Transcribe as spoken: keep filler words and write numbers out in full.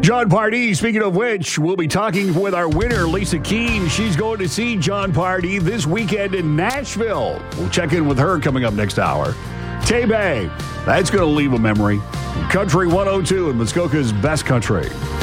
John Pardee, speaking of which, we'll be talking with our winner, Lisa Keene. She's going to see John Pardee this weekend in Nashville. We'll check in with her coming up next hour. Tay Bay, that's going to leave a memory. Country one oh two in Muskoka's best country.